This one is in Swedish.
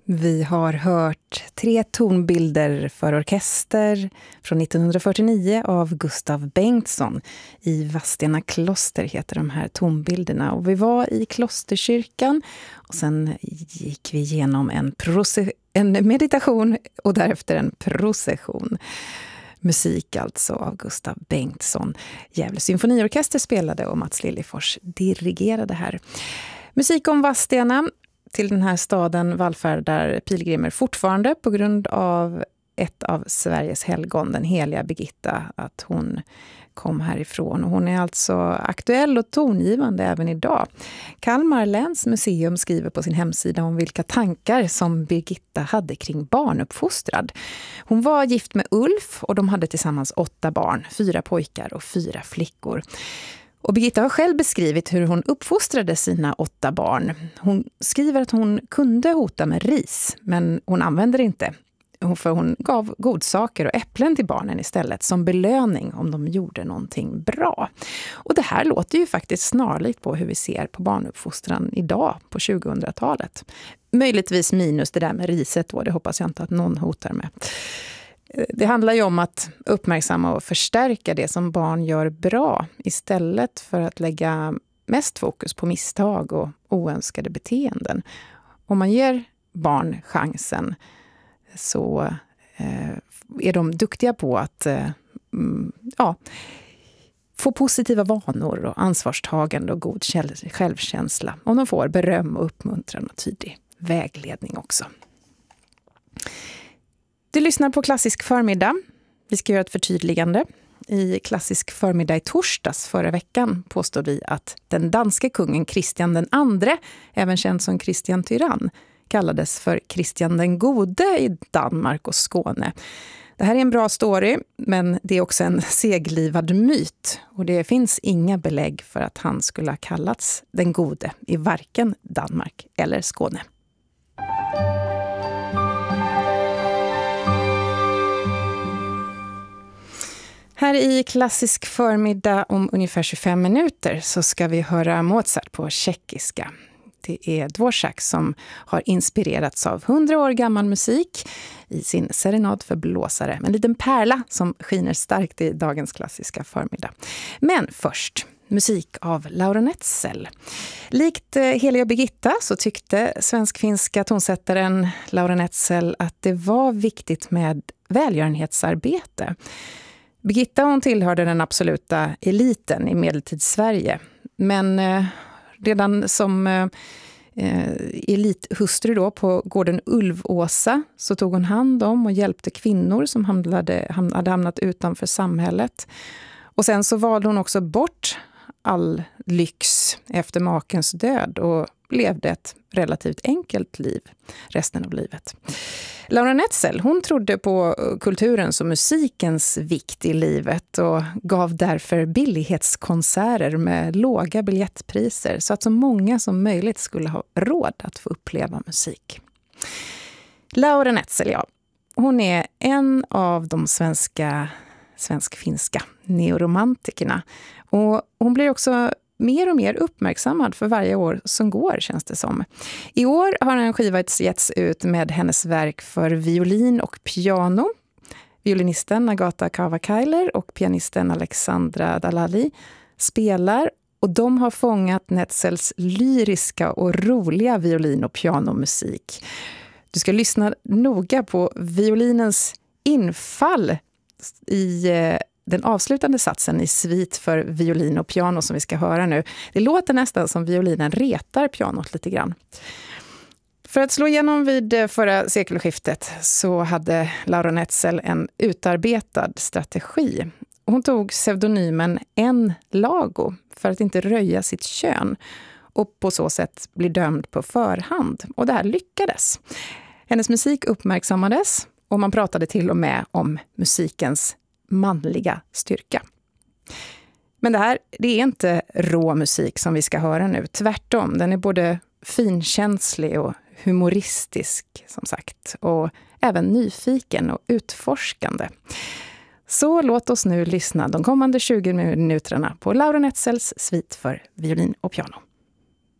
Vi har hört 3 tonbilder för orkester från 1949 av Gustav Bengtsson. I Vadstena kloster heter de här tonbilderna. Och vi var i klosterkyrkan och sen gick vi igenom en meditation och därefter en procession. Musik alltså av Gustav Bengtsson. Gävle symfoniorkester spelade och Mats Liljefors dirigerade här. Musik om Vadstena. Till den här staden vallfärdar pilgrimer fortfarande på grund av ett av Sveriges helgon, den heliga Birgitta, att hon kom härifrån. Och hon är alltså aktuell och tongivande även idag. Kalmar läns museum skriver på sin hemsida om vilka tankar som Birgitta hade kring barnuppfostrad. Hon var gift med Ulf och de hade tillsammans 8 barn, 4 pojkar och 4 flickor. Och Birgitta har själv beskrivit hur hon uppfostrade sina 8 barn. Hon skriver att hon kunde hota med ris, men hon använde det inte. För hon gav godsaker och äpplen till barnen istället som belöning om de gjorde någonting bra. Och det här låter ju faktiskt snarlikt på hur vi ser på barnuppfostran idag på 2000-talet. Möjligtvis minus det där med riset då, det hoppas jag inte att någon hotar med. Det handlar ju om att uppmärksamma och förstärka det som barn gör bra istället för att lägga mest fokus på misstag och oönskade beteenden. Om man ger barn chansen så är de duktiga på att få positiva vanor och ansvarstagande och god självkänsla. Om de får beröm och uppmuntran och tydlig vägledning också. Du lyssnar på Klassisk förmiddag. Vi ska göra ett förtydligande. I Klassisk förmiddag i torsdags förra veckan påstod vi att den danske kungen Kristian den andre, även känd som Kristian Tyrann, kallades för Kristian den gode i Danmark och Skåne. Det här är en bra story, men det är också en seglivad myt. Och det finns inga belägg för att han skulle ha kallats den gode i varken Danmark eller Skåne. Här i Klassisk förmiddag om ungefär 25 minuter så ska vi höra Mozart på tjeckiska. Det är Dvořák som har inspirerats av 100 år gammal musik i sin serenad för blåsare. En liten pärla som skiner starkt i dagens klassiska förmiddag. Men först, musik av Laura Netzel. Likt Heliga Birgitta så tyckte svensk-finska tonsättaren Laura Netzel att det var viktigt med välgörenhetsarbete. Birgitta hon tillhörde den absoluta eliten i medeltidssverige. Men redan som elithustru då på gården Ulvåsa så tog hon hand om och hjälpte kvinnor som hade hamnat utanför samhället. Och sen så valde hon också bort all lyx efter makens död och levde ett relativt enkelt liv resten av livet. Laura Netzel, hon trodde på kulturens och musikens vikt i livet och gav därför billighetskonserter med låga biljettpriser så att så många som möjligt skulle ha råd att få uppleva musik. Laura Netzel, ja, hon är en av de svensk-finska neoromantikerna och hon blir också mer och mer uppmärksammad för varje år som går, känns det som. I år har en skiva getts ut med hennes verk för violin och piano. Violinisten Agata Kavakailer och pianisten Alexandra Dalali spelar och de har fångat Netzels lyriska och roliga violin- och pianomusik. Du ska lyssna noga på violinens infall i den avslutande satsen i svit för violin och piano som vi ska höra nu. Det låter nästan som violinen retar pianot lite grann. För att slå igenom vid förra sekelskiftet så hade Laura Netzel en utarbetad strategi. Hon tog pseudonymen N. Lago för att inte röja sitt kön och på så sätt bli dömd på förhand. Och det här lyckades. Hennes musik uppmärksammades och man pratade till och med om musikens manliga styrka. Men det är inte rå musik som vi ska höra nu. Tvärtom, den är både finkänslig och humoristisk som sagt. Och även nyfiken och utforskande. Så låt oss nu lyssna de kommande 20 minuterna på Laura Netzels svit för violin och piano.